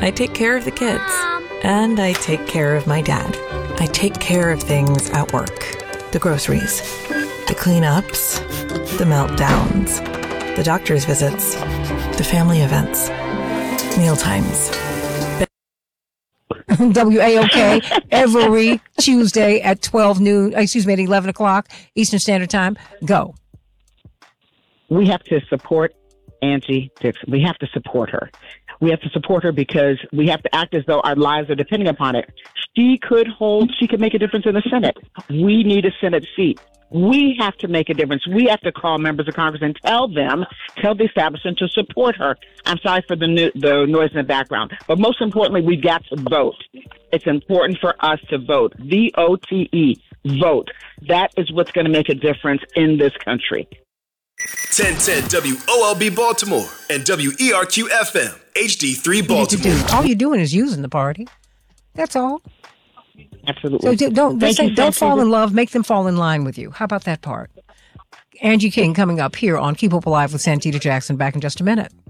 I take care of the kids. And I take care of my dad. I take care of things at work. The groceries, the cleanups, the meltdowns, the doctor's visits, the family events, meal times. WAOK every Tuesday at 11 o'clock Eastern Standard Time. Go. We have to support Angie Dixon. We have to support her. We have to support her because we have to act as though our lives are depending upon it. She could make a difference in the Senate. We need a Senate seat. We have to make a difference. We have to call members of Congress and tell the establishment to support her. I'm sorry for the noise in the background. But most importantly, we've got to vote. It's important for us to vote. VOTE, vote. That is what's going to make a difference in this country. 1010 WOLB Baltimore and WERQ FM HD3 Baltimore. All you're doing is using the party. That's all. Absolutely. So don't fall in love. Make them fall in line with you. How about that part? Angie King coming up here on Keep Hope Alive with Santita Jackson. Back in just a minute.